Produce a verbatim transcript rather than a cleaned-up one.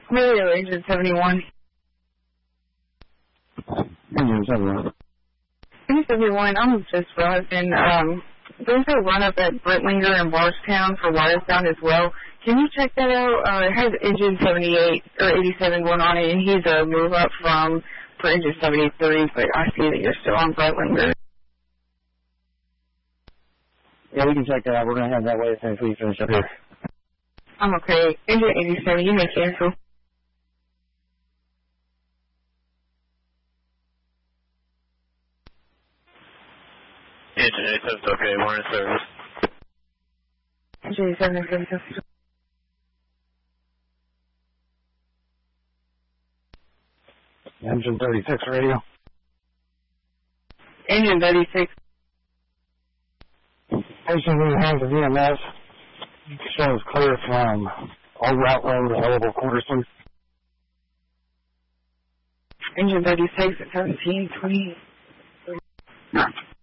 Radio Engine seventy-one. Engine seventy-one. Engine seventy-one, I'm just realizing, um, there's a run-up at Brittlinger and Barstown for Waterstown as well. Can you check that out? Uh, it has Engine seventy-eight or eighty-seven going on it, and he's a move-up from for Engine seventy-three, but I see that you're still on Brittlinger. Yeah, we can check that out. We're going to have that way as soon as we finish up here. I'm okay. Engine eighty-seven, you may cancel. Engine eighty-seven's okay, we're in service. Engine eighty-seven is good. Engine thirty-six radio. Engine thirty-six. Station in the hands of E M S. Shows clear from all route lanes available quarters, please. Engine thirty-six at seventeen twenty.